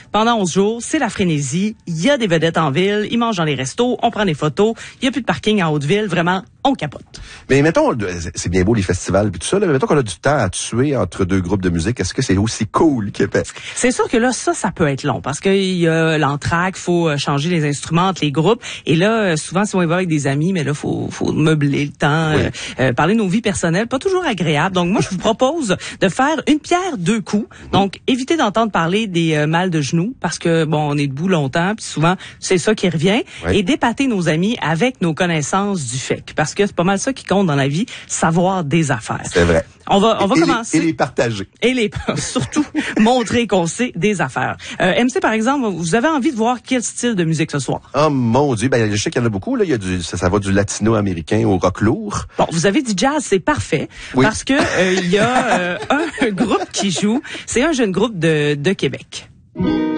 pendant 11 jours, c'est la frénésie. Il y a des vedettes en ville, ils mangent dans les restos, on prend des photos, il y a plus de parking en Haute-Ville, vraiment, on capote. Mais mettons, c'est bien beau les festivals puis tout ça, là, mais mettons qu'on a du temps à tuer entre deux groupes de musique, est-ce que c'est aussi cool Québec? C'est sûr que là, ça peut être long parce qu'il y a l'entraque, faut changer les instruments entre les groupes. Et là, souvent, si on y va avec des amis, mais là, faut meubler le temps, parler de nos vies personnelles, pas toujours agréable. Donc, moi, je vous propose de faire une pierre deux coups. Donc, évitez d'entendre parler des mal de genoux parce que, bon, on est debout longtemps, puis souvent, c'est ça qui revient. Et d'épater nos amis avec nos connaissances du FEC. Parce que c'est pas mal ça qui compte dans la vie, savoir des affaires. C'est vrai. On va commencer. Et les partager. Et surtout, montrer qu'on sait des affaires. MC, par exemple, vous avez envie de voir quel style de musique ce soir? Oh mon Dieu, ben je sais qu'il y en a beaucoup, là. Il y a ça va du latino-américain au rock lourd. Bon, vous avez dit jazz, c'est parfait. Oui. Parce que il y a un groupe qui joue. C'est un jeune groupe de Québec.